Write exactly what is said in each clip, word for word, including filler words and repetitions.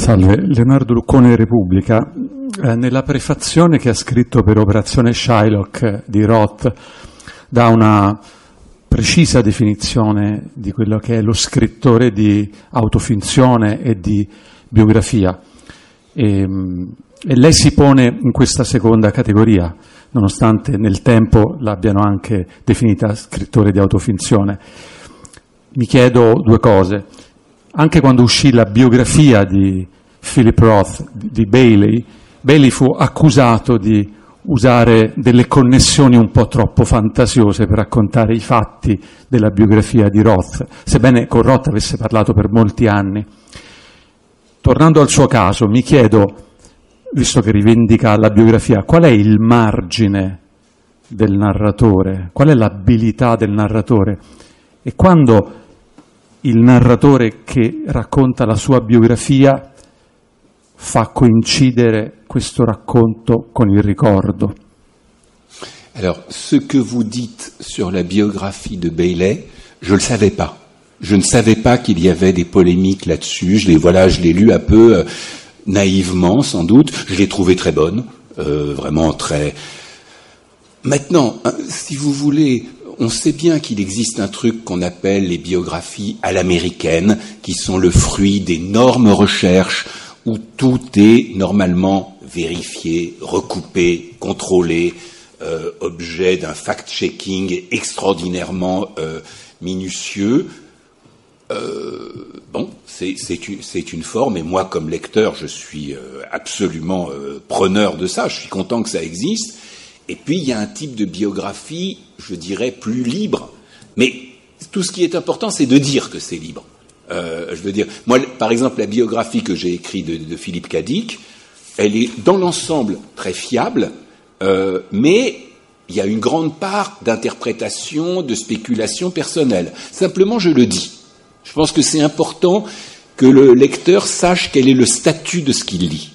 Salve, Leonardo Luccone, Repubblica. Eh, nella prefazione che ha scritto per Operazione Shylock di Roth dà una precisa definizione di quello che è lo scrittore di autofinzione e di biografia. E, e lei si pone in questa seconda categoria, nonostante nel tempo l'abbiano anche definita scrittore di autofinzione. Mi chiedo due cose. Anche quando uscì la biografia di Philip Roth, di Bailey, Bailey fu accusato di usare delle connessioni un po' troppo fantasiose per raccontare i fatti della biografia di Roth, sebbene con Roth avesse parlato per molti anni. Tornando al suo caso, mi chiedo, visto che rivendica la biografia, qual è il margine del narratore? Qual è l'abilità del narratore? E quando il narratore che racconta la sua biografia fa coincidere questo racconto con il ricordo? Alors, ce que vous dites sur la biographie de Bailey, je ne le savais pas. Je ne savais pas qu'il y avait des polémiques là-dessus. Je l'ai, voilà, je l'ai lu un peu euh, naïvement, sans doute. Je l'ai trouvée très bonne, euh, vraiment très... Maintenant, hein, si vous voulez... On sait bien qu'il existe un truc qu'on appelle les biographies à l'américaine, qui sont le fruit d'énormes recherches où tout est normalement vérifié, recoupé, contrôlé, euh, objet d'un fact-checking extraordinairement euh, minutieux. Euh, bon, c'est, c'est, une, c'est une forme, et moi, comme lecteur, je suis euh, absolument euh, preneur de ça, je suis content que ça existe. Et puis, il y a un type de biographie, je dirais, plus libre. Mais tout ce qui est important, c'est de dire que c'est libre. Euh, je veux dire, moi, par exemple, la biographie que j'ai écrite de, de Philippe Cadic, elle est dans l'ensemble très fiable, euh, mais il y a une grande part d'interprétation, de spéculation personnelle. Simplement, je le dis. Je pense que c'est important que le lecteur sache quel est le statut de ce qu'il lit.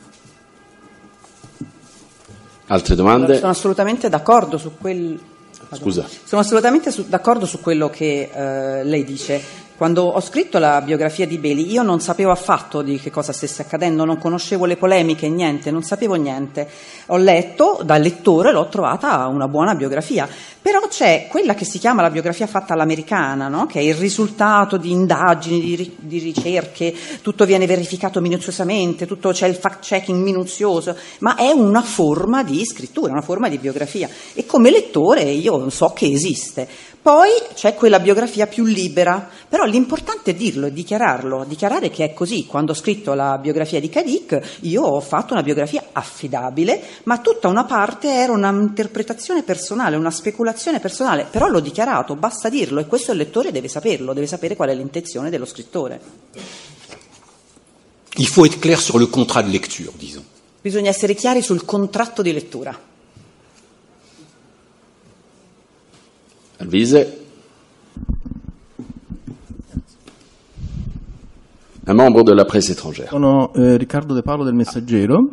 Altre domande? Sono assolutamente d'accordo su quel... Scusa. Sono assolutamente su, d'accordo su quello che eh, lei dice. Quando ho scritto la biografia di Bailey, io non sapevo affatto di che cosa stesse accadendo, non conoscevo le polemiche, niente, non sapevo niente. Ho letto, da lettore l'ho trovata una buona biografia, però c'è quella che si chiama la biografia fatta all'americana, no? Che è il risultato di indagini, di, di ricerche, tutto viene verificato minuziosamente, tutto c'è il fact-checking minuzioso, ma è una forma di scrittura, una forma di biografia, e come lettore io so che esiste. Poi c'è quella biografia più libera, però l'importante è dirlo e dichiararlo, dichiarare che è così. Quando ho scritto la biografia di Cadic, io ho fatto una biografia affidabile, ma tutta una parte era un'interpretazione personale, una speculazione personale, però l'ho dichiarato, basta dirlo, e questo il lettore deve saperlo, deve sapere qual è l'intenzione dello scrittore. Il faut être clair sur le contrat de lecture, disons. Bisogna essere chiari sul contratto di lettura. Alvise. Un membro della presse étrangère. Sono eh, Riccardo De Paolo del Messaggero.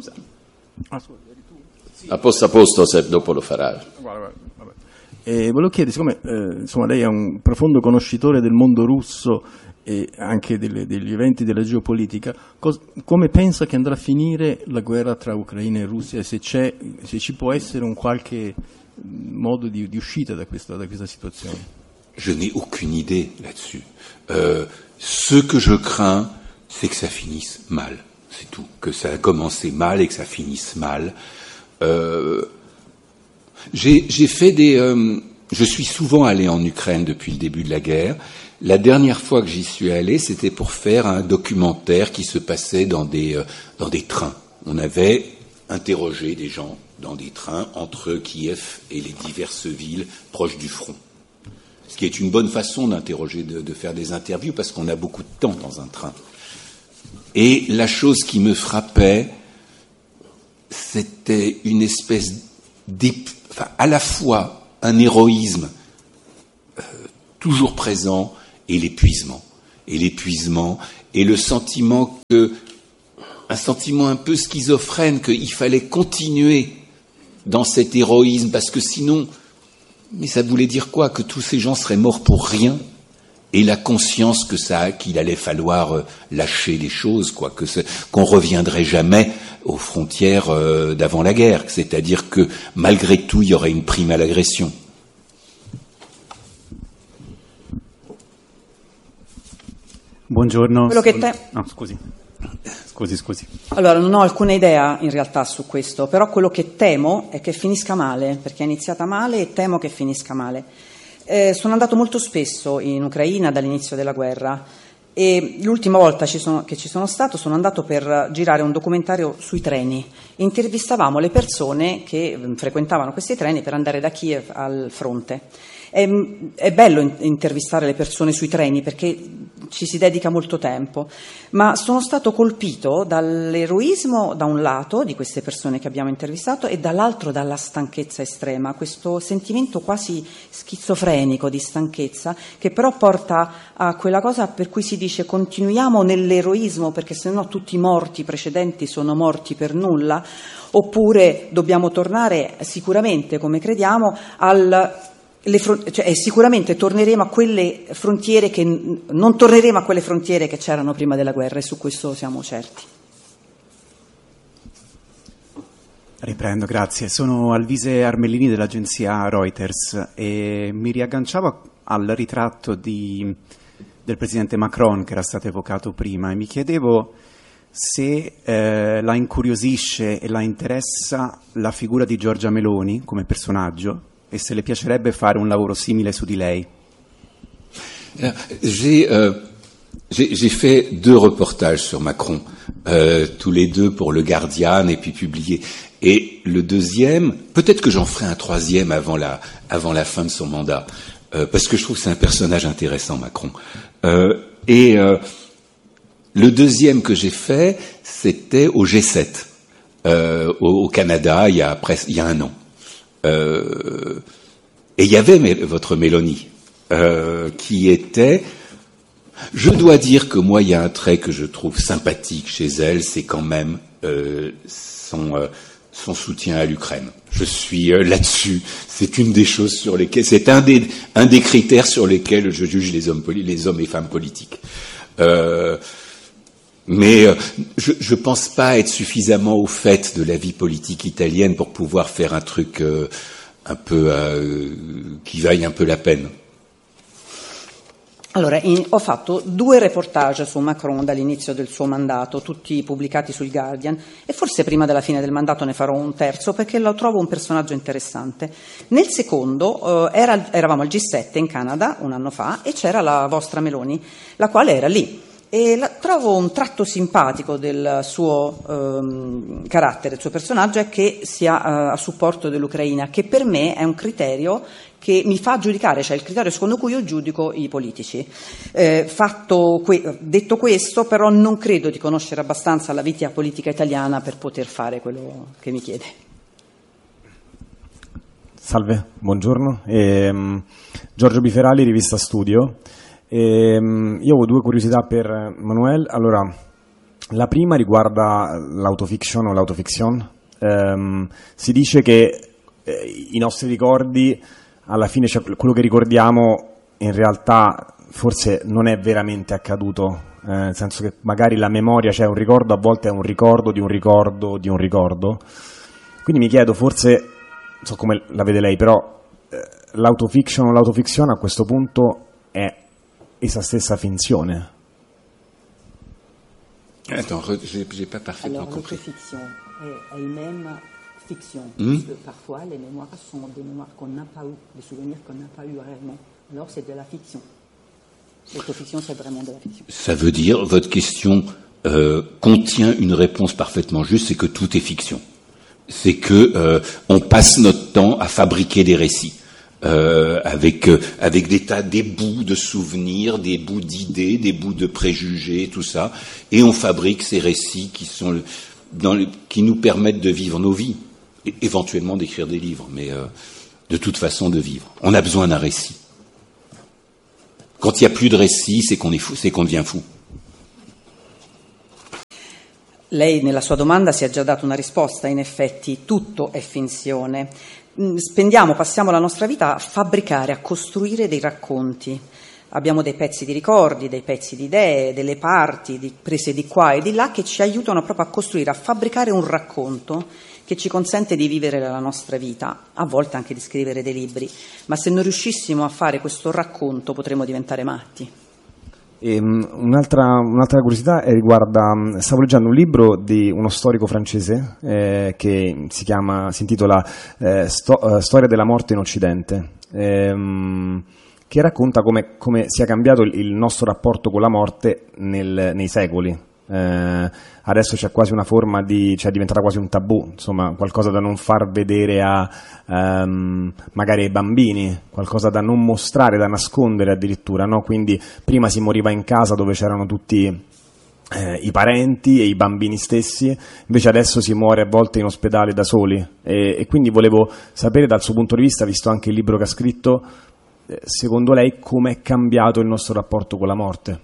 A posto a posto, se dopo lo farà. Guarda, guarda, e volevo chiedere, siccome eh, insomma, lei è un profondo conoscitore del mondo russo e anche delle, degli eventi della geopolitica, cos- come pensa che andrà a finire la guerra tra Ucraina e Russia, e se, c'è, se ci può essere un qualche modo di, di uscita da questa, da questa situazione? Je n'ai aucune idée là-dessus. Euh, ce que je crains, c'est que ça finisse mal. C'est tout. Que ça a commencé mal et que ça finisse mal. Euh, j'ai, j'ai fait des... Euh, je suis souvent allé en Ukraine depuis le début de la guerre. La dernière fois que j'y suis allé, c'était pour faire un documentaire qui se passait dans des, euh, dans des trains. On avait interrogé des gens dans des trains entre Kiev et les diverses villes proches du front. Ce qui est une bonne façon d'interroger, de, de faire des interviews, parce qu'on a beaucoup de temps dans un train. Et la chose qui me frappait, c'était une espèce d'ép... enfin, à la fois un héroïsme euh, toujours présent et l'épuisement. Et l'épuisement et le sentiment que, un sentiment un peu schizophrène, qu'il fallait continuer dans cet héroïsme, parce que sinon, mais ça voulait dire quoi? Que tous ces gens seraient morts pour rien, et la conscience que ça, qu'il allait falloir euh, lâcher les choses, quoi, que c'est, qu'on reviendrait jamais aux frontières euh, d'avant la guerre, c'est-à-dire que malgré tout, il y aurait une prime à l'agression. Buongiorno. Quello che te... No, scusi. Scusi, scusi. Allora, non ho alcuna idea in realtà su questo, però quello che temo è che finisca male, perché è iniziata male e temo che finisca male. Eh, sono andato molto spesso in Ucraina dall'inizio della guerra e l'ultima volta ci sono, che ci sono stato sono andato per girare un documentario sui treni. Intervistavamo le persone che frequentavano questi treni per andare da Kiev al fronte. È, è bello intervistare le persone sui treni perché ci si dedica molto tempo, ma sono stato colpito dall'eroismo da un lato di queste persone che abbiamo intervistato e dall'altro dalla stanchezza estrema, questo sentimento quasi schizofrenico di stanchezza che però porta a quella cosa per cui si dice continuiamo nell'eroismo perché sennò tutti i morti precedenti sono morti per nulla, oppure dobbiamo tornare sicuramente, come crediamo, al Le fron- cioè, sicuramente torneremo a quelle frontiere che non torneremo a quelle frontiere che c'erano prima della guerra e su questo siamo certi. Riprendo, grazie. Sono Alvise Armellini dell'agenzia Reuters e mi riagganciavo al ritratto di, del presidente Macron che era stato evocato prima e mi chiedevo se eh, la incuriosisce e la interessa la figura di Giorgia Meloni come personaggio e se le piacerebbe fare un lavoro simile su di lei. J'ai, euh, j'ai, j'ai fait deux reportages sur Macron, euh, tous les deux pour Le Guardian et puis publiés. Et le deuxième, peut-être que j'en ferai un troisième avant la, avant la fin de son mandat, euh, parce que je trouve que c'est un personnage intéressant, Macron. Euh, et euh, le deuxième que j'ai fait, c'était au G sept, euh, au, au Canada, il y a presque, il y a un an. Euh, et il y avait mais, votre Mélanie, euh, qui était... Je dois dire que moi, il y a un trait que je trouve sympathique chez elle, c'est quand même euh, son, euh, son soutien à l'Ukraine. Je suis euh, là-dessus. C'est une des choses sur lesquelles... C'est un des, un des critères sur lesquels je juge les hommes, les hommes et femmes politiques. Euh, Mais euh, je ne pense pas être suffisamment au fait de la vie politique italienne pour pouvoir faire un truc euh, un peu euh, qui vaille un peu la peine. Allora, in, ho fatto due reportage su Macron dall'inizio del suo mandato, tutti pubblicati sul Guardian, e forse prima della fine del mandato ne farò un terzo perché lo trovo un personaggio interessante. Nel secondo eh, era, eravamo al G sette in Canada un anno fa e c'era la vostra Meloni, la quale era lì. E la, trovo un tratto simpatico del suo ehm, carattere, del suo personaggio, è che sia eh, a supporto dell'Ucraina, che per me è un criterio che mi fa giudicare, cioè il criterio secondo cui io giudico i politici. Eh, fatto que- detto questo, però non credo di conoscere abbastanza la vita politica italiana per poter fare quello che mi chiede. Salve, buongiorno. Ehm, Giorgio Biferali, rivista Studio. Ehm, io ho due curiosità per Manuel. Allora, la prima riguarda l'autofiction o l'autofiction. Ehm, si dice che eh, i nostri ricordi, alla fine, cioè, quello che ricordiamo in realtà forse non è veramente accaduto, eh, nel senso che magari la memoria, cioè un ricordo a volte è un ricordo di un ricordo di un ricordo. Quindi mi chiedo, forse, non so come la vede lei, però eh, l'autofiction o l'autofiction a questo punto è essa stessa finzione. Attends, j'ai, j'ai pas parfaitement Alors, compris. l'autofiction est elle-même fiction, Mm. parce que parfois les mémoires sont des mémoires qu'on n'a pas eu, des souvenirs qu'on n'a pas eu réellement. Alors c'est de la fiction. L'autofiction, c'est vraiment de la fiction. Ça veut dire, votre question euh, contient une réponse parfaitement juste, c'est que tout est fiction. C'est que euh, on passe notre temps à fabriquer des récits. Euh, avec euh, avec des tas, des bouts de souvenirs, des bouts d'idées, des bouts de préjugés, tout ça, et on fabrique ces récits qui sont le, dans le, qui nous permettent de vivre nos vies, et éventuellement d'écrire des livres, mais euh, de toute façon de vivre. On a besoin d'un récit. Quand il n'y a plus de récit, c'est qu'on est fou, c'est qu'on devient fou. Lei nella sua domanda si è già dato una risposta, in effetti tutto è finzione. Spendiamo, passiamo la nostra vita a fabbricare, a costruire dei racconti. Abbiamo dei pezzi di ricordi, dei pezzi di idee, delle parti di, prese di qua e di là che ci aiutano proprio a costruire, a fabbricare un racconto che ci consente di vivere la nostra vita, a volte anche di scrivere dei libri, ma se non riuscissimo a fare questo racconto potremmo diventare matti. E, um, un'altra, un'altra curiosità riguarda, stavo leggendo un libro di uno storico francese eh, che si chiama, si intitola eh, Sto, uh, Storia della morte in Occidente, ehm, che racconta come, come sia cambiato il, il nostro rapporto con la morte nel, nei secoli. Eh, adesso c'è quasi una forma di, cioè è diventata quasi un tabù, insomma, qualcosa da non far vedere a um, magari ai bambini, qualcosa da non mostrare, da nascondere addirittura, no? Quindi prima si moriva in casa dove c'erano tutti eh, i parenti e i bambini stessi, invece adesso si muore a volte in ospedale da soli e, e quindi volevo sapere dal suo punto di vista, visto anche il libro che ha scritto, eh, secondo lei com'è cambiato il nostro rapporto con la morte?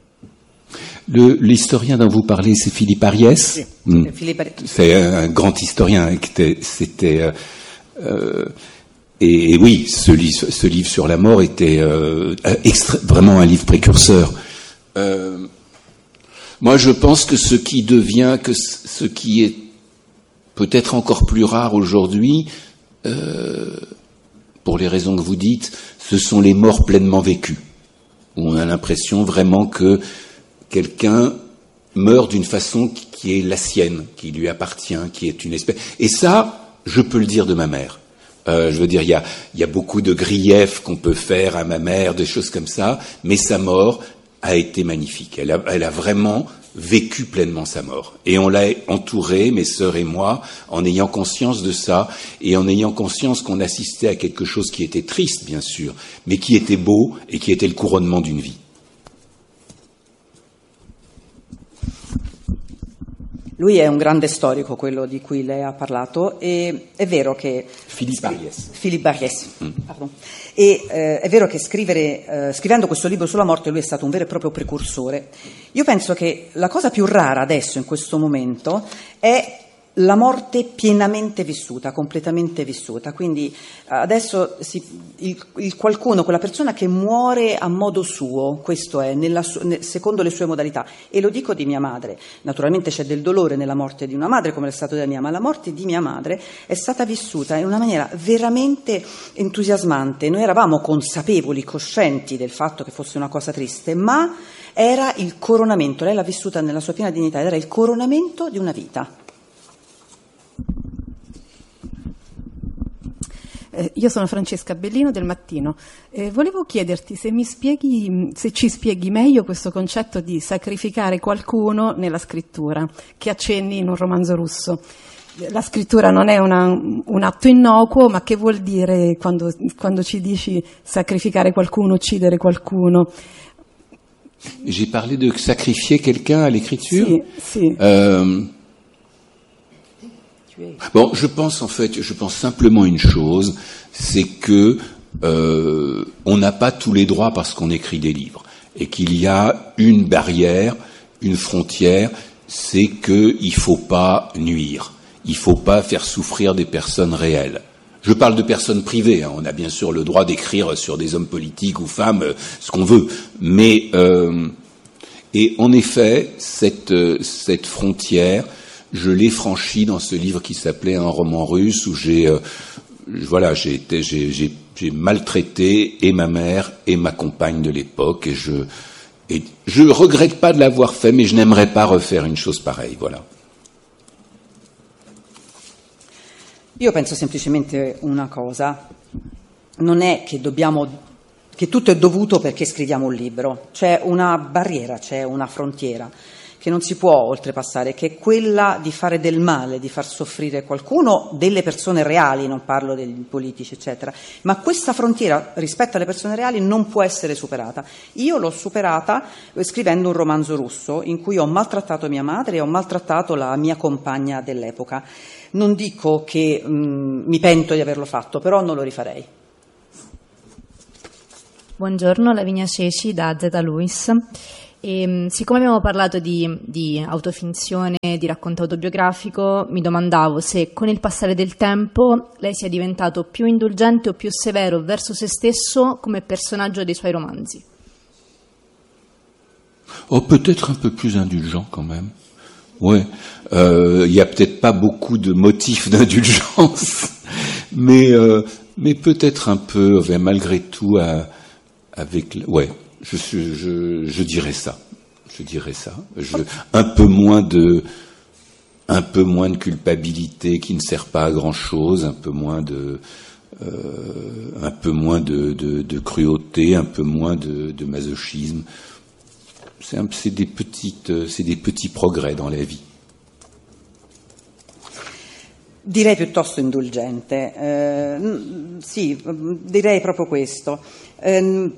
Le, l'historien dont vous parlez, c'est Philippe Ariès. Oui, mmh. Philippe Ari- C'est un grand historien. C'était, euh, euh, et, et oui, ce, li- ce livre sur la mort était euh, extra- vraiment un livre précurseur. Euh, moi, je pense que ce qui devient, que ce qui est peut-être encore plus rare aujourd'hui, euh, pour les raisons que vous dites, ce sont les morts pleinement vécues, où on a l'impression vraiment que quelqu'un meurt d'une façon qui est la sienne, qui lui appartient, qui est une espèce... Et ça, je peux le dire de ma mère. Euh, je veux dire, il y a, il y a beaucoup de griefs qu'on peut faire à ma mère, des choses comme ça, mais sa mort a été magnifique. Elle a, elle a vraiment vécu pleinement sa mort. Et on l'a entourée, mes sœurs et moi, en ayant conscience de ça, et en ayant conscience qu'on assistait à quelque chose qui était triste, bien sûr, mais qui était beau et qui était le couronnement d'une vie. Lui è un grande storico, quello di cui lei ha parlato, e è vero che... Philippe Ariès. Philippe Ariès, mm. pardon. E eh, è vero che scrivere, eh, scrivendo questo libro sulla morte lui è stato un vero e proprio precursore. Io penso che la cosa più rara adesso, in questo momento, è la morte pienamente vissuta, completamente vissuta. Quindi adesso si, il, il qualcuno, quella persona che muore a modo suo, questo è, nella, secondo le sue modalità. E lo dico di mia madre. Naturalmente c'è del dolore nella morte di una madre, come è stato della mia, ma la morte di mia madre è stata vissuta in una maniera veramente entusiasmante. Noi eravamo consapevoli, coscienti del fatto che fosse una cosa triste, ma era il coronamento, lei l'ha vissuta nella sua piena dignità, era il coronamento di una vita. Eh, io sono Francesca Bellino del Mattino. Eh, volevo chiederti se mi spieghi, se ci spieghi meglio questo concetto di sacrificare qualcuno nella scrittura, che accenni in un romanzo russo. La scrittura non è una, un atto innocuo, ma che vuol dire quando, quando ci dici sacrificare qualcuno, uccidere qualcuno? J'ai parlé de sacrifier quelqu'un à l'écriture. Sì, sì. Euh, Bon, je pense en fait, je pense simplement une chose, c'est que euh, on n'a pas tous les droits parce qu'on écrit des livres, et qu'il y a une barrière, une frontière, c'est que il faut pas nuire, il faut pas faire souffrir des personnes réelles. Je parle de personnes privées, hein, on a bien sûr le droit d'écrire sur des hommes politiques ou femmes, euh, ce qu'on veut, mais euh, et en effet cette cette frontière, je l'ai franchi dans ce livre qui s'appelait Un roman russe, où j'ai, euh, voilà, j'ai été, j'ai, j'ai, j'ai maltraité et ma mère et ma compagne de l'époque, et je, et je regrette pas de l'avoir fait, mais je n'aimerais pas refaire une chose pareille, voilà. Io penso semplicemente una cosa, non è che dobbiamo, che tutto è dovuto perché scriviamo un libro, c'è una barriera, c'è una frontiera che non si può oltrepassare, che è quella di fare del male, di far soffrire qualcuno, delle persone reali, non parlo dei politici, eccetera, ma questa frontiera rispetto alle persone reali non può essere superata. Io l'ho superata scrivendo un romanzo russo in cui ho maltrattato mia madre e ho maltrattato la mia compagna dell'epoca. Non dico che mh, mi pento di averlo fatto, però non lo rifarei. Buongiorno, Lavinia Ceci da Zeta Luis. E, siccome abbiamo parlato di, di autofinzione, di racconto autobiografico, mi domandavo se con il passare del tempo lei sia diventato più indulgente o più severo verso se stesso come personaggio dei suoi romanzi. Oh, peut-être un peu plus indulgent quand même. Ouais, il euh, y a peut-être pas beaucoup de motifs d'indulgence, mais euh, mais peut-être un peu, malgré tout, à, avec, ouais, je, je je dirais ça, je dirais ça, je, un peu moins de, un peu moins de culpabilité qui ne sert pas à grand chose, un peu moins de, euh, un peu moins de, de, de cruauté, un peu moins de, de masochisme. C'est, un, c'est des petites, c'est des petits progrès dans la vie. Direi piuttosto indulgente, eh, sì, direi proprio questo. Eh,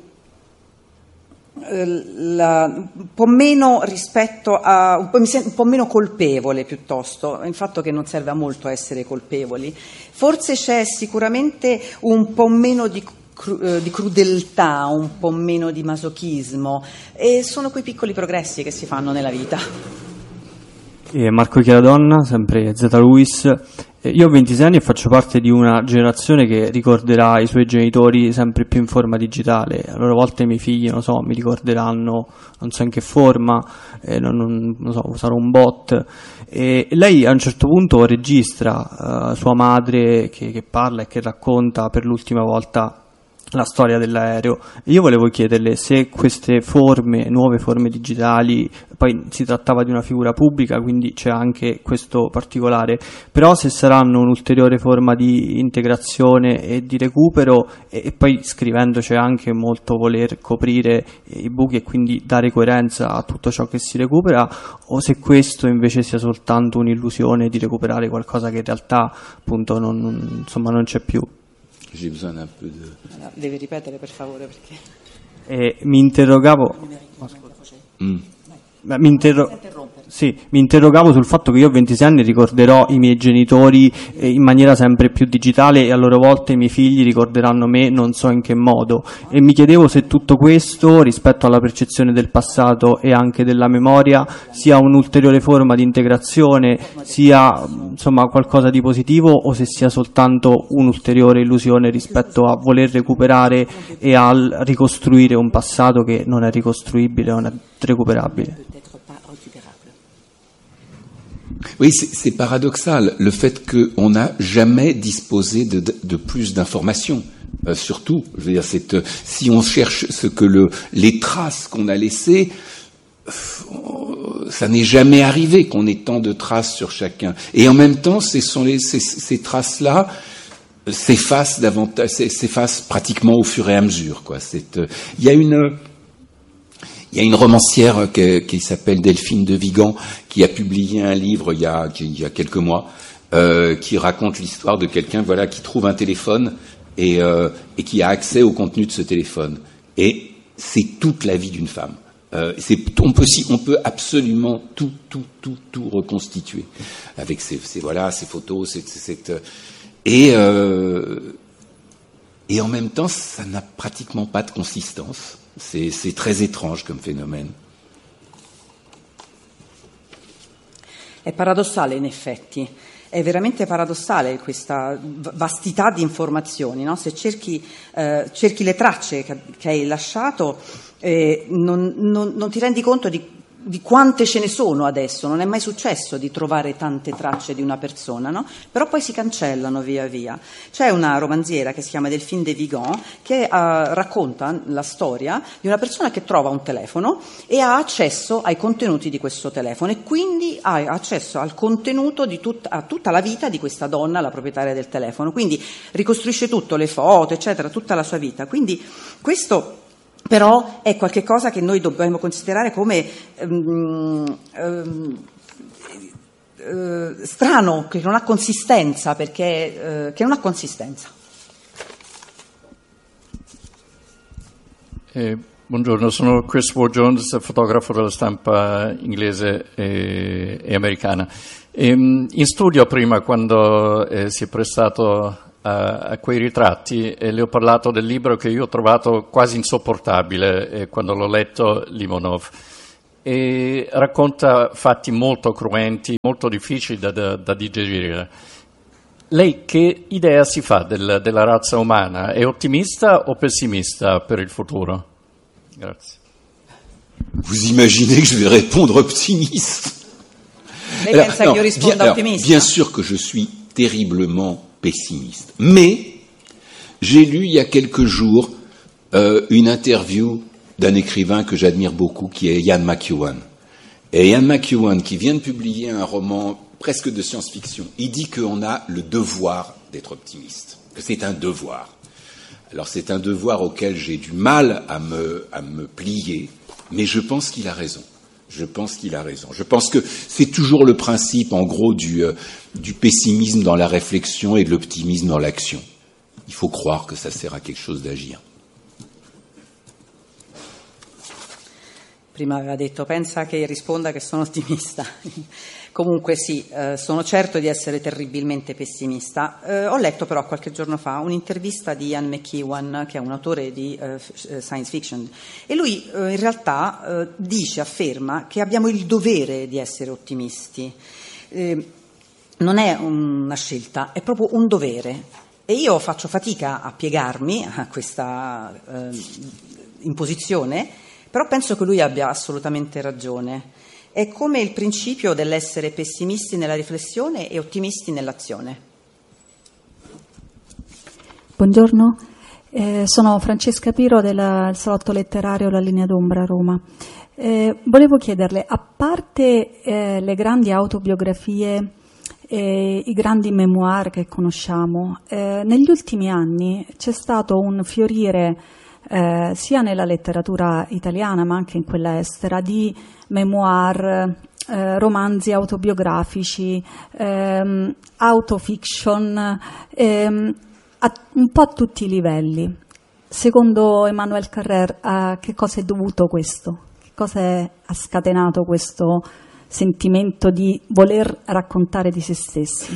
la, un po' meno rispetto a, un po', un po' meno colpevole piuttosto, il fatto che non serve a molto essere colpevoli. Forse c'è sicuramente un po' meno di di crudeltà, un po' meno di masochismo, e sono quei piccoli progressi che si fanno nella vita. E Marco Chiaradonna, sempre Z Luis. Io ho ventisei anni e faccio parte di una generazione che ricorderà i suoi genitori sempre più in forma digitale. A loro volte i miei figli, non so, mi ricorderanno non so in che forma, eh, non, non, non so, sarò un bot. E lei a un certo punto registra uh, sua madre che, che parla e che racconta per l'ultima volta la storia dell'aereo. Io volevo chiederle se queste forme, nuove forme digitali, poi si trattava di una figura pubblica, quindi c'è anche questo particolare, però se saranno un'ulteriore forma di integrazione e di recupero, e, e poi scrivendo c'è anche molto voler coprire i buchi e quindi dare coerenza a tutto ciò che si recupera, o se questo invece sia soltanto un'illusione di recuperare qualcosa che in realtà appunto non, non, insomma, non c'è più. J'ai besoin d'un peu de... Devi ripetere per favore perché... E mi interrogavo... Mm. Mi, interro... sì, mi interrogavo sul fatto che io a ventisei anni ricorderò i miei genitori in maniera sempre più digitale e a loro volta i miei figli ricorderanno me non so in che modo, e mi chiedevo se tutto questo rispetto alla percezione del passato e anche della memoria sia un'ulteriore forma di integrazione, sia insomma qualcosa di positivo, o se sia soltanto un'ulteriore illusione rispetto a voler recuperare e a ricostruire un passato che non è ricostruibile, non è recuperabile. Oui, c'est, c'est paradoxal, le fait qu'on n'a jamais disposé de, de, de plus d'informations. Euh, surtout, je veux dire, c'est, euh, si on cherche ce que le, les traces qu'on a laissées, euh, ça n'est jamais arrivé qu'on ait tant de traces sur chacun. Et en même temps, ce sont les, ces, ces traces-là s'effacent davantage, s'effacent pratiquement au fur et à mesure, quoi. C'est, euh, il y a une... Il y a une romancière qui, qui s'appelle Delphine de Vigan, qui a publié un livre il y a, il y a quelques mois, euh, qui raconte l'histoire de quelqu'un, voilà, qui trouve un téléphone et, euh, et qui a accès au contenu de ce téléphone. Et c'est toute la vie d'une femme. Euh, c'est, on peut, si, on peut absolument tout, tout, tout, tout reconstituer avec ces, ces voilà, ces photos, cette, cette, et euh, et en même temps, ça n'a pratiquement pas de consistance. C'est, c'est très étrange comme phénomène. È paradossale in effetti, è veramente paradossale questa vastità di informazioni, no? Se cerchi, eh, cerchi le tracce che, che hai lasciato, eh, non, non, non ti rendi conto di di quante ce ne sono adesso, non è mai successo di trovare tante tracce di una persona, no? Però poi si cancellano via via. C'è una romanziera che si chiama Delphine de Vigan che uh, racconta la storia di una persona che trova un telefono e ha accesso ai contenuti di questo telefono, e quindi ha accesso al contenuto di tut- a tutta la vita di questa donna, la proprietaria del telefono, quindi ricostruisce tutto, le foto, eccetera, tutta la sua vita. Quindi questo però è qualche cosa che noi dobbiamo considerare come um, um, uh, strano, che non ha consistenza, perché uh, che non ha consistenza. Eh, buongiorno, sono Chris Ward Jones, fotografo della stampa inglese e, e americana. E, in studio prima, quando eh, si è prestato A, a quei ritratti, e le ho parlato del libro che io ho trovato quasi insopportabile eh, quando l'ho letto, Limonov, e racconta fatti molto cruenti, molto difficili da, da, da digerire. Lei che idea si fa del, della razza umana? È ottimista o pessimista per il futuro? Grazie. Vous imaginez que je vais répondre optimiste? Lei alors, pensa non, che io risponda bien, ottimista? Alors, bien sûr que je suis terriblement pessimiste. Mais j'ai lu il y a quelques jours euh, une interview d'un écrivain que j'admire beaucoup, qui est Ian McEwan. Et Ian McEwan, qui vient de publier un roman presque de science-fiction, il dit qu'on a le devoir d'être optimiste, que c'est un devoir. Alors c'est un devoir auquel j'ai du mal à me, à me plier, mais je pense qu'il a raison. Je pense qu'il a raison. Je pense que c'est toujours le principe, en gros, du, euh, du pessimisme dans la réflexion et de l'optimisme dans l'action. Il faut croire que ça sert à quelque chose d'agir. Prima aveva detto, pensa che risponda che sono ottimista. Comunque sì, eh, sono certo di essere terribilmente pessimista. Eh, ho letto però qualche giorno fa un'intervista di Ian McEwan, che è un autore di eh, science fiction, e lui eh, in realtà eh, dice, afferma che abbiamo il dovere di essere ottimisti. Eh, non è una scelta, è proprio un dovere. E io faccio fatica a piegarmi a questa eh, imposizione, però penso che lui abbia assolutamente ragione. È come il principio dell'essere pessimisti nella riflessione e ottimisti nell'azione. Buongiorno, eh, sono Francesca Piro del Salotto Letterario La Linea d'Ombra a Roma. Eh, volevo chiederle, a parte eh, le grandi autobiografie e i grandi memoir che conosciamo, eh, negli ultimi anni c'è stato un fiorire Eh, sia nella letteratura italiana ma anche in quella estera di memoir, eh, romanzi autobiografici, ehm, autofiction, ehm, a, un po' a tutti i livelli. Secondo Emmanuel Carrère, a che cosa è dovuto questo? Che cosa è, ha scatenato questo sentimento di voler raccontare di se stessi?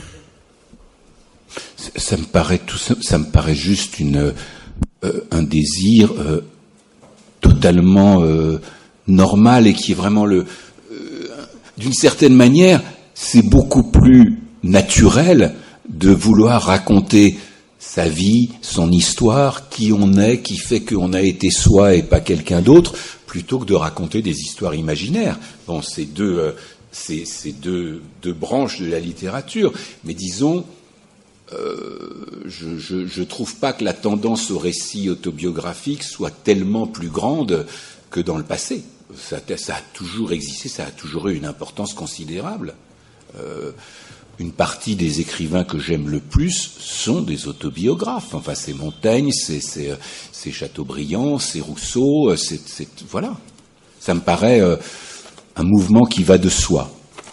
Ça me paraît tout ça, ça me paraît juste une Euh, un désir euh, totalement euh, normal et qui est vraiment le... Euh, d'une certaine manière, c'est beaucoup plus naturel de vouloir raconter sa vie, son histoire, qui on est, qui fait qu'on a été soi et pas quelqu'un d'autre, plutôt que de raconter des histoires imaginaires. Bon, c'est deux, euh, c'est, c'est deux, deux branches de la littérature, mais disons... Euh, je ne trouve pas que la tendance au récit autobiographique soit tellement plus grande que dans le passé. Ça, ça a toujours existé, ça a toujours eu une importance considérable. Euh, une partie des écrivains que j'aime le plus sont des autobiographes. Enfin, c'est Montaigne, c'est, c'est, c'est Chateaubriand, c'est Rousseau, c'est, c'est, voilà. Ça me paraît euh, un mouvement qui va de soi.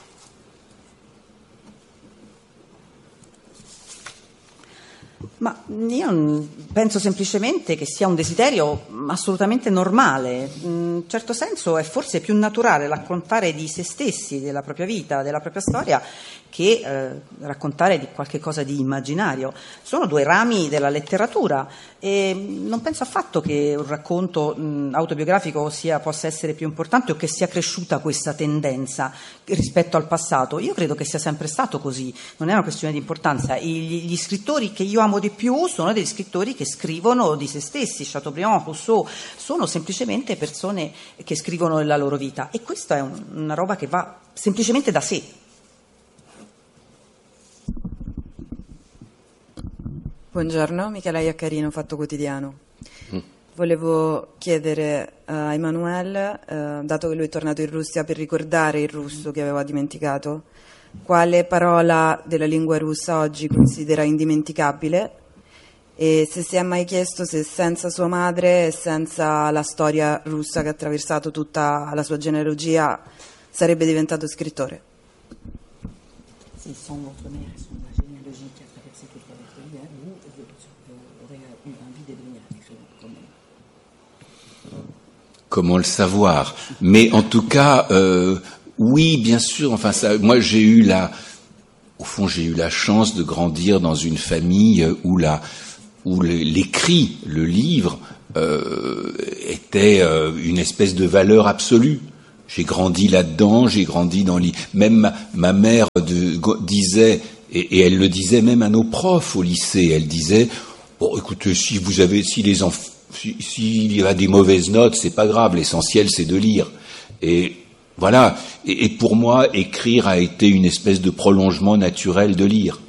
Ma io penso semplicemente che sia un desiderio assolutamente normale. In certo senso è forse più naturale raccontare di se stessi, della propria vita, della propria storia, che eh, raccontare di qualche cosa di immaginario. Sono due rami della letteratura e non penso affatto che un racconto mh, autobiografico sia, possa essere più importante o che sia cresciuta questa tendenza rispetto al passato. Io credo che sia sempre stato così, non è una questione di importanza. Gli, gli scrittori che io amo di più sono degli scrittori che scrivono di se stessi, Chateaubriand, Rousseau, sono semplicemente persone che scrivono della loro vita e questa è un, una roba che va semplicemente da sé. Buongiorno, Michela Iaccarino, Fatto Quotidiano. Mm. Volevo chiedere a Emmanuel, eh, dato che lui è tornato in Russia per ricordare il russo che aveva dimenticato, quale parola della lingua russa oggi considera indimenticabile e se si è mai chiesto se senza sua madre e senza la storia russa che ha attraversato tutta la sua genealogia sarebbe diventato scrittore. Sì, sans votre mère et son généalogie qui a traversé toute la vie, vous aurez eu envie de devenir écrivain comme elle. Comment le savoir? Mais en tout cas, euh, oui, bien sûr. Enfin, ça, moi, j'ai eu la, au fond, j'ai eu la chance de grandir dans une famille où la, où l'écrit, le livre, euh, était euh, une espèce de valeur absolue. J'ai grandi là-dedans, j'ai grandi dans les... Même ma, ma mère de, disait, et, et elle le disait même à nos profs au lycée, elle disait, bon, écoutez, si vous avez, si les enfants, si, s'il y a des mauvaises notes, c'est pas grave, l'essentiel c'est de lire. Et voilà. Et, et pour moi, écrire a été une espèce de prolongement naturel de lire.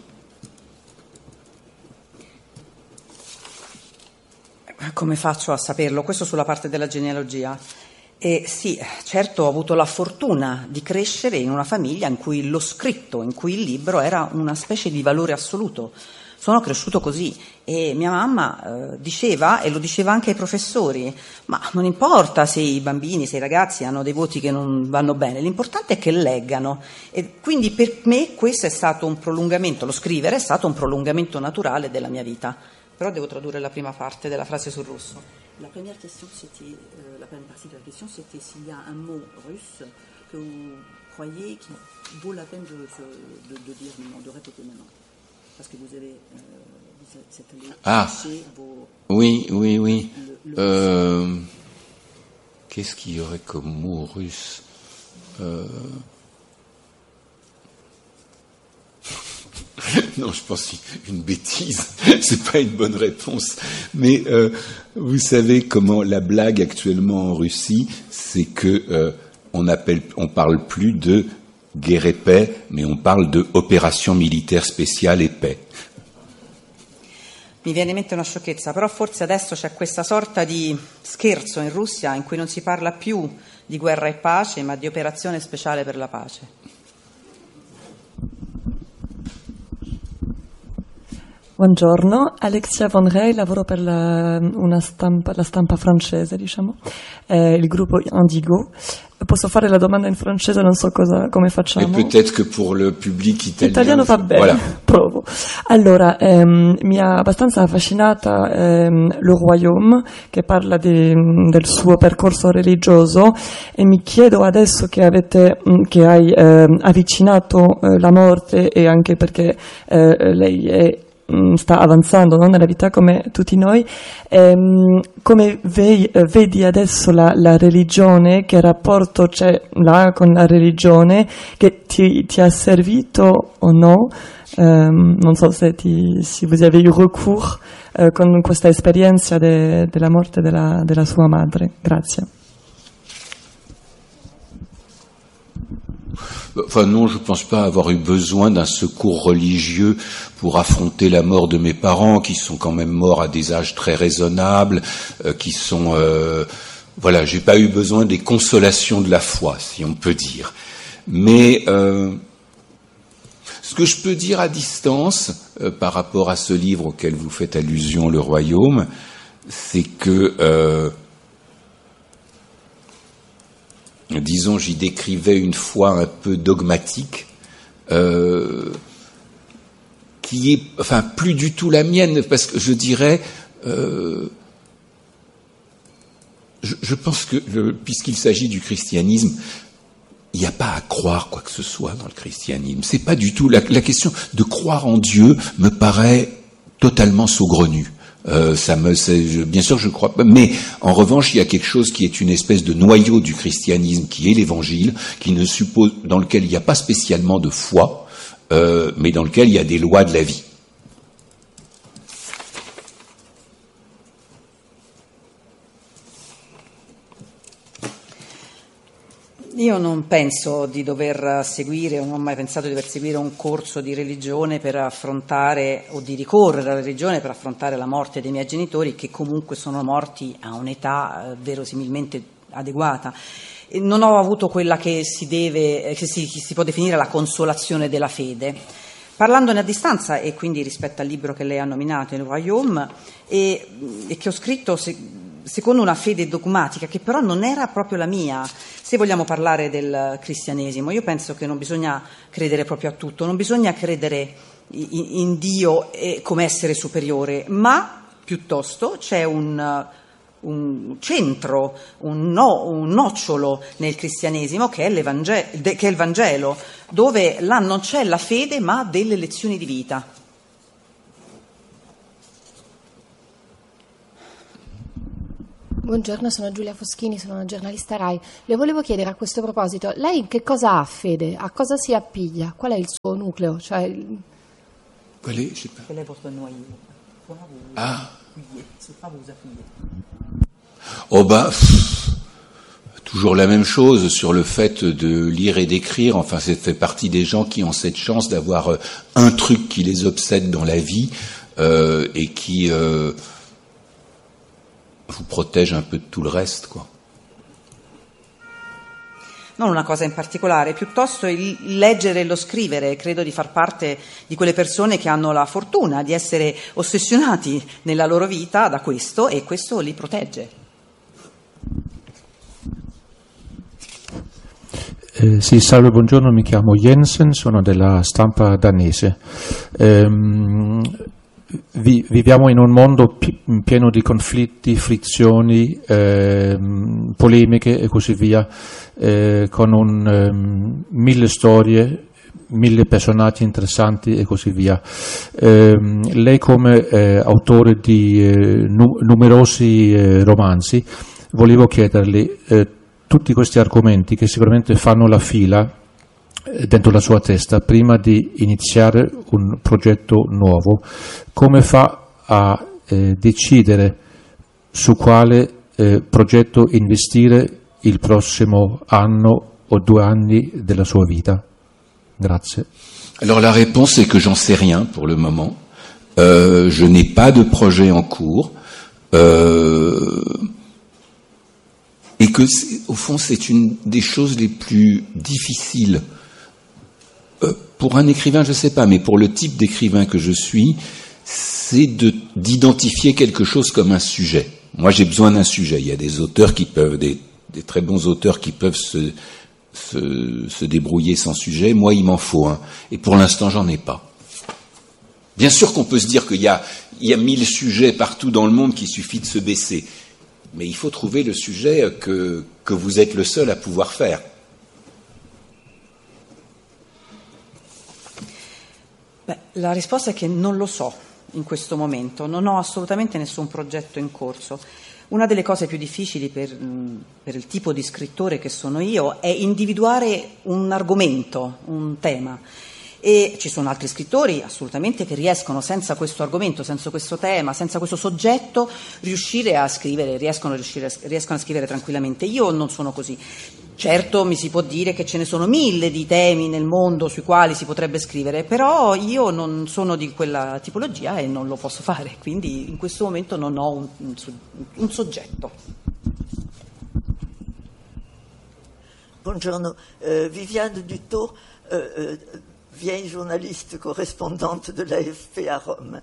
Come faccio a saperlo? Questo sulla parte della genealogia. E sì, certo ho avuto la fortuna di crescere in una famiglia in cui lo scritto, in cui il libro era una specie di valore assoluto. Sono cresciuto così e mia mamma eh, diceva, e lo diceva anche ai professori, ma non importa se i bambini, se i ragazzi hanno dei voti che non vanno bene, l'importante è che leggano. E quindi per me questo è stato un prolungamento, lo scrivere è stato un prolungamento naturale della mia vita. Però devo tradurre la prima parte della frase sul russo. La première question, c'était, euh, la première partie de la question, c'était s'il y a un mot russe que vous croyez qu'il vaut la peine de, de, de dire maintenant, de répéter maintenant. Parce que vous avez, euh, vous êtes allé ah, chercher vos... Oui, oui, oui. Le, le euh, qu'est-ce qu'il y aurait comme mot russe euh... Non, je pense une bêtise, c'est pas une bonne réponse. Mais euh, vous savez comment la blague actuellement en Russie, c'est que euh, on appelle, on parle plus de guerre et paix, mais on parle de opération militaire spéciale et paix. Mi viene in mente una sciocchezza, però forse adesso c'è questa sorta di scherzo in Russia in cui non si parla più di guerra e pace, ma di operazione speciale per la pace. Buongiorno, Alexia Von Rey, lavoro per la, una stampa, la stampa francese, diciamo, eh, il gruppo Indigo. Posso fare la domanda in francese, non so cosa, come facciamo. E peut-être que pour le public italien. Italiano va bene, voilà. Provo. Allora, ehm, mi ha abbastanza affascinata ehm, Le Royaume, che parla di, del suo percorso religioso, e mi chiedo adesso che avete, che hai ehm, avvicinato eh, la morte, e anche perché eh, lei è sta avanzando, no? Nella vita come tutti noi, ehm, come ve- vedi adesso la, la religione, che rapporto c'è là con la religione, che ti, ti ha servito o no? Um, non so se, ti, se vous avez eu recours uh, con questa esperienza de, della morte della, della sua madre. Grazie. Enfin non, je ne pense pas avoir eu besoin d'un secours religieux pour affronter la mort de mes parents, qui sont quand même morts à des âges très raisonnables, euh, qui sont... Euh, voilà, j'ai pas eu besoin des consolations de la foi, si on peut dire. Mais euh, ce que je peux dire à distance, euh, par rapport à ce livre auquel vous faites allusion, Le Royaume, c'est que... Euh, disons, j'y décrivais une foi un peu dogmatique, euh, qui est, enfin, plus du tout la mienne, parce que je dirais, euh, je, je pense que, le, puisqu'il s'agit du christianisme, il n'y a pas à croire quoi que ce soit dans le christianisme. C'est pas du tout la, la question de croire en Dieu me paraît totalement saugrenue. Euh, ça me, c'est, je, bien sûr, je crois pas. Mais en revanche, il y a quelque chose qui est une espèce de noyau du christianisme, qui est l'Évangile, qui ne suppose, dans lequel il n'y a pas spécialement de foi, euh, mais dans lequel il y a des lois de la vie. Io non penso di dover seguire, non ho mai pensato di dover seguire un corso di religione per affrontare, o di ricorrere alla religione per affrontare la morte dei miei genitori, che comunque sono morti a un'età eh, verosimilmente adeguata. E non ho avuto quella che si deve, che si, che si può definire la consolazione della fede. Parlandone a distanza, e quindi rispetto al libro che lei ha nominato, Il Royaume, e, e che ho scritto se, secondo una fede dogmatica, che però non era proprio la mia. Se vogliamo parlare del cristianesimo, io penso che non bisogna credere proprio a tutto, non bisogna credere in, in Dio e come essere superiore, ma piuttosto c'è un, un centro, un, no, un nocciolo nel cristianesimo che è, l'Evangelo, che è il Vangelo, dove là non c'è la fede ma delle lezioni di vita. Buongiorno, sono Giulia Foschini, sono una giornalista RAI. Le volevo chiedere a questo proposito, lei in che cosa ha fede? A cosa si appiglia? Qual è il suo nucleo? Cioè il... Qual è? Je sais pas. Quel est votre noyau? Ah. C'est pas vous appuyez. Oh bah, toujours la même chose sur le fait de lire et d'écrire. Enfin, ça fait partie des gens qui ont cette chance d'avoir un truc qui les obsède dans la vie euh, et qui euh, vous protège un peu de tout le reste, quoi. Non una cosa in particolare, piuttosto il leggere e lo scrivere. Credo di far parte di quelle persone che hanno la fortuna di essere ossessionati nella loro vita da questo, e questo li protegge. Eh, sì, salve, buongiorno, mi chiamo Jensen, sono della stampa danese. Ehm, vi, viviamo in un mondo pi- pieno di conflitti, frizioni, ehm, polemiche e così via, eh, con un, ehm, mille storie, mille personaggi interessanti e così via. Ehm, lei come eh, autore di eh, nu- numerosi eh, romanzi, volevo chiederle eh, tutti questi argomenti che sicuramente fanno la fila eh, dentro la sua testa prima di iniziare un progetto nuovo, come fa a eh, decidere su quale eh, progetto investire il prossimo anno o due anni della sua vita? Grazie. Alors la réponse est que j'en sais rien pour le moment. Euh, je n'ai pas de projet en cours. Euh, et que, au fond, c'est une des choses les plus difficiles. Euh, pour un écrivain, je ne sais pas, mais pour le type d'écrivain que je suis, c'est de, d'identifier quelque chose comme un sujet. Moi, j'ai besoin d'un sujet. Il y a des auteurs qui peuvent, des, des très bons auteurs qui peuvent se, se, se débrouiller sans sujet. Moi, il m'en faut un. Et pour l'instant, j'en ai pas. Bien sûr qu'on peut se dire qu'il y a, il y a mille sujets partout dans le monde qu'il suffit de se baisser. Mais il faut trouver le sujet que, que vous êtes le seul à pouvoir faire. Beh, la risposta è che non lo so in questo momento, non ho assolutamente nessun progetto in corso. Una delle cose più difficili per, per il tipo di scrittore che sono io è individuare un argomento, un tema. E ci sono altri scrittori assolutamente che riescono senza questo argomento, senza questo tema, senza questo soggetto, riuscire a scrivere, riescono a, riuscire a, riescono a scrivere tranquillamente. Io non sono così. Certo, mi si può dire che ce ne sono mille di temi nel mondo sui quali si potrebbe scrivere, però io non sono di quella tipologia e non lo posso fare, quindi in questo momento non ho un, un, un soggetto. Buongiorno, euh, Viviane Dutot, euh, euh, vieille journaliste corrispondente de l'A F P a Rome.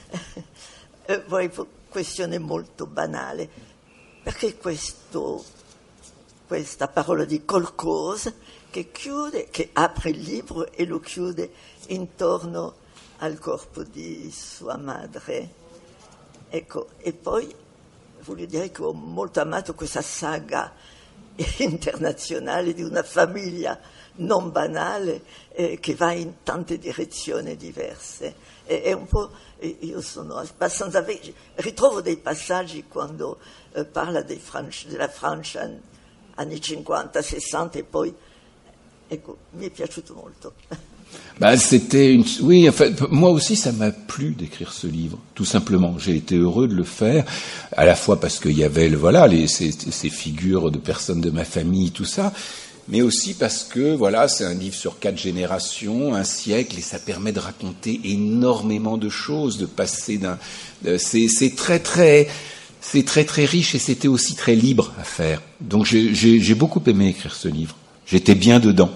eh, vorrei questione molto banale, perché questo, questa parola di qualcosa che chiude, che apre il libro e lo chiude intorno al corpo di sua madre. Ecco, e poi voglio dire che ho molto amato questa saga internazionale di una famiglia non banale eh, che va in tante direzioni diverse. E, è un po', io sono abbastanza vecchia, ritrovo dei passaggi quando eh, parla dei Franci, della Francia anni cinquanta, sessanta e poi, ecco, mi è piaciuto molto. Bah, c'était une... Oui, en fait, moi aussi, ça m'a plu d'écrire ce livre, tout simplement. J'ai été heureux de le faire, à la fois parce qu'il y avait, le, voilà, les, ces, ces figures de personnes de ma famille, tout ça, mais aussi parce que, voilà, c'est un livre sur quatre générations, un siècle, et ça permet de raconter énormément de choses, de passer d'un... De, c'est, c'est très, très... C'est très, très riche, et c'était aussi très libre à faire. Donc, j'ai, j'ai, j'ai beaucoup aimé écrire ce livre. J'étais bien dedans.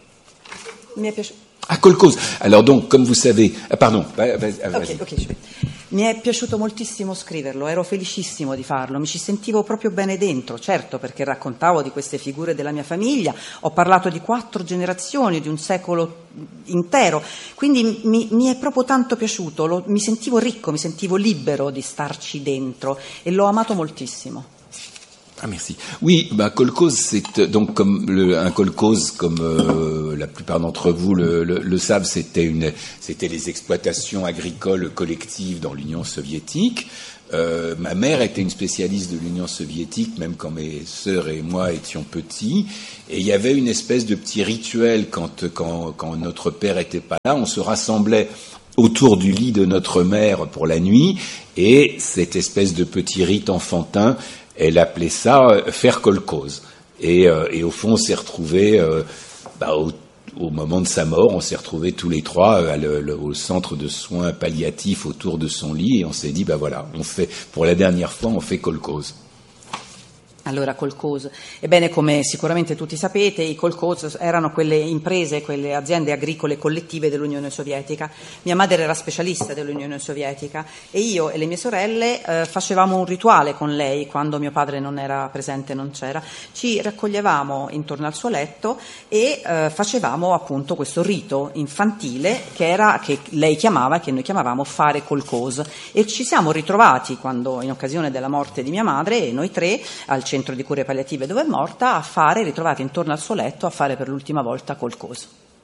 Mi è piaciuto. Ah, Kolkhoz. Alors donc, comme vous savez... Ah, pardon. Vas, vas, okay, okay. Mi è piaciuto moltissimo scriverlo, ero felicissimo di farlo, mi ci sentivo proprio bene dentro, certo, perché raccontavo di queste figure della mia famiglia, ho parlato di quattro generazioni, di un secolo intero, quindi mi, mi è proprio tanto piaciuto, lo, mi sentivo ricco, mi sentivo libero di starci dentro e l'ho amato moltissimo. Ah, merci. Oui, bah, Kolkhoz, c'est donc comme le, un Kolkhoz, comme euh, la plupart d'entre vous le, le, le savent, c'était une, c'était les exploitations agricoles collectives dans l'Union soviétique. Euh, ma mère était une spécialiste de l'Union soviétique, même quand mes sœurs et moi étions petits. Et il y avait une espèce de petit rituel quand, quand, quand notre père était pas là, on se rassemblait autour du lit de notre mère pour la nuit, et cette espèce de petit rite enfantin, elle appelait ça euh, faire Kolkhoz. Et, euh, et au fond, on s'est retrouvés, euh, bah, au, au moment de sa mort, on s'est retrouvés tous les trois euh, le, le, au centre de soins palliatifs autour de son lit, et on s'est dit, bah voilà, on fait, pour la dernière fois, on fait kolkhoz. Allora, kolkhoz. Ebbene, come sicuramente tutti sapete, i kolkhoz erano quelle imprese, quelle aziende agricole collettive dell'Unione Sovietica. Mia madre era specialista dell'Unione Sovietica e io e le mie sorelle eh, facevamo un rituale con lei quando mio padre non era presente, non c'era. Ci raccoglievamo intorno al suo letto e eh, facevamo appunto questo rito infantile che era, che lei chiamava e che noi chiamavamo fare kolkhoz. E ci siamo ritrovati quando, in occasione della morte di mia madre, e noi tre al centro di cure palliative dove è morta, a fare, ritrovati intorno al suo letto, a fare per l'ultima volta kolkhoz.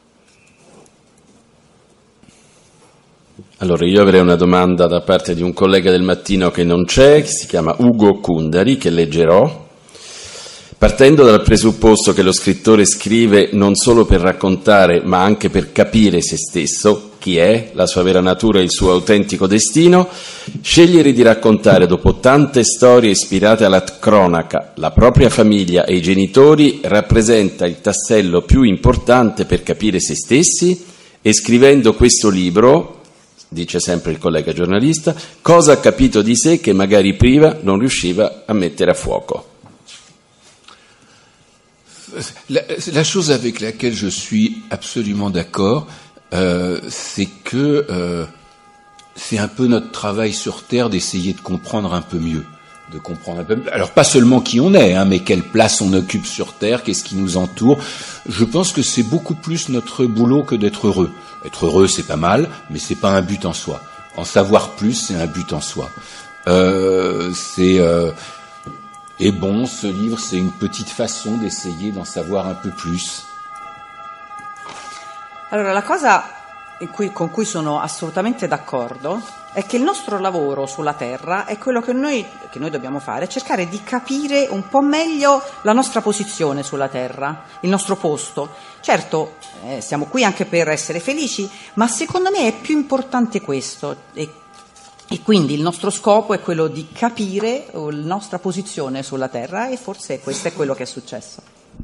Allora, io avrei una domanda da parte di un collega del Mattino che non c'è, che si chiama Ugo Kundari, che leggerò. Partendo dal presupposto che lo scrittore scrive non solo per raccontare, ma anche per capire se stesso, chi è, la sua vera natura e il suo autentico destino, scegliere di raccontare dopo tante storie ispirate alla cronaca, la propria famiglia e i genitori rappresenta il tassello più importante per capire se stessi, e scrivendo questo libro, dice sempre il collega giornalista, cosa ha capito di sé che magari prima non riusciva a mettere a fuoco. La, la chose avec laquelle je suis absolument d'accord, euh, c'est que euh, c'est un peu notre travail sur Terre d'essayer de comprendre un peu mieux, de comprendre un peu mieux. Alors pas seulement qui on est, hein, mais quelle place on occupe sur Terre, qu'est-ce qui nous entoure. Je pense que c'est beaucoup plus notre boulot que d'être heureux. Être heureux, c'est pas mal, mais c'est pas un but en soi. En savoir plus, c'est un but en soi. Euh, c'est euh, Et bon, ce livre, c'est une petite façon d'essayer d'en savoir un peu plus. Allora, la cosa in cui, con cui sono assolutamente d'accordo è che il nostro lavoro sulla Terra è quello che noi, che noi dobbiamo fare, cercare di capire un po' meglio la nostra posizione sulla Terra, il nostro posto. Certo, eh, siamo qui anche per essere felici, ma secondo me è più importante questo. E E quindi il nostro scopo è quello di capire la nostra posizione sulla Terra, e forse questo è quello che è successo.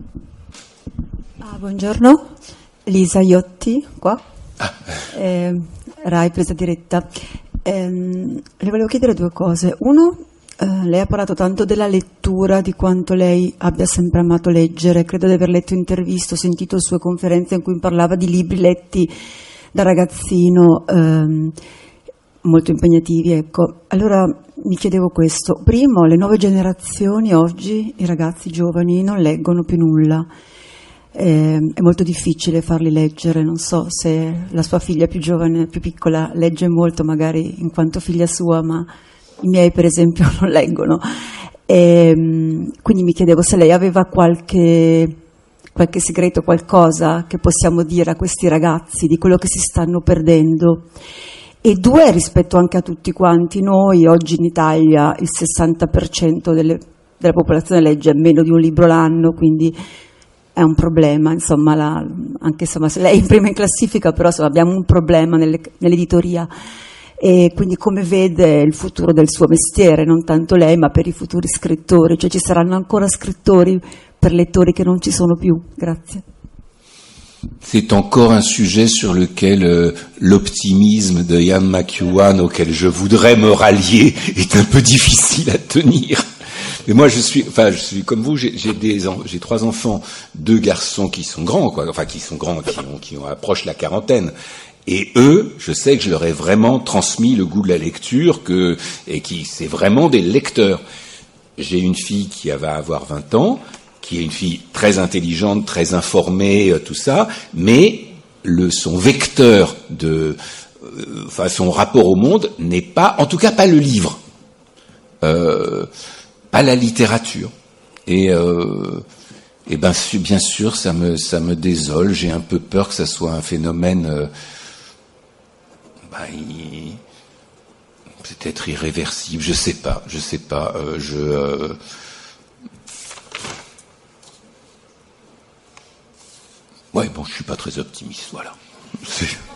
Ah, buongiorno, Lisa Iotti qua, ah. eh, Rai presa diretta. Eh, le volevo chiedere due cose. Uno, eh, lei ha parlato tanto della lettura, di quanto lei abbia sempre amato leggere. Credo di aver letto interviste, ho sentito sue conferenze in cui parlava di libri letti da ragazzino, ehm, molto impegnativi, ecco. Allora mi chiedevo questo: primo, le nuove generazioni oggi, i ragazzi giovani non leggono più nulla, eh, è molto difficile farli leggere. Non so se la sua figlia più giovane, più piccola, legge molto, magari in quanto figlia sua, ma i miei per esempio non leggono, e, quindi mi chiedevo se lei aveva qualche qualche segreto, qualcosa che possiamo dire a questi ragazzi di quello che si stanno perdendo. E due, rispetto anche a tutti quanti noi, oggi in Italia il sessanta per cento delle, della popolazione legge meno di un libro l'anno, quindi è un problema, insomma, la, anche insomma, se lei è in prima in classifica, però insomma, abbiamo un problema nelle, nell'editoria. E quindi come vede il futuro del suo mestiere, non tanto lei, ma per i futuri scrittori, cioè ci saranno ancora scrittori per lettori che non ci sono più? Grazie. C'est encore un sujet sur lequel euh, l'optimisme de Ian McEwan, auquel je voudrais me rallier, est un peu difficile à tenir. Mais moi, je suis, enfin, je suis comme vous. J'ai, j'ai des, j'ai trois enfants, deux garçons qui sont grands, quoi, enfin qui sont grands, qui ont, qui ont approchent la quarantaine. Et eux, je sais que je leur ai vraiment transmis le goût de la lecture, que et qui c'est vraiment des lecteurs. J'ai une fille qui va avoir vingt ans. Qui est une fille très intelligente, très informée, euh, tout ça, mais le, son vecteur de, euh, enfin son rapport au monde n'est pas, en tout cas pas le livre, euh, pas la littérature. Et, euh, et ben bien sûr, ça me ça me désole. J'ai un peu peur que ça soit un phénomène, euh, ben, il, peut-être irréversible. Je sais pas, je sais pas. Euh, je euh, Ouais, bon, je suis pas très optimiste, voilà.